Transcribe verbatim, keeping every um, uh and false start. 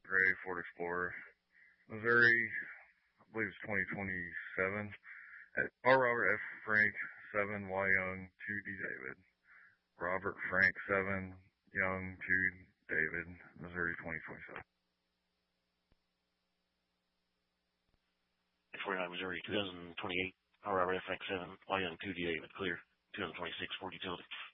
Ray, Ford Explorer. Missouri, I believe it's twenty twenty-seven. At R. Robert F. Frank, seven, Y. Young, two, D. David. Robert Frank, seven, Young, two, David. Missouri, twenty twenty-seven. forty-nine, Missouri, two thousand twenty-eight. R. Robert F. Frank, seven, Y. Young, two, D. David. Clear. two thousand twenty-six, Ford Utility.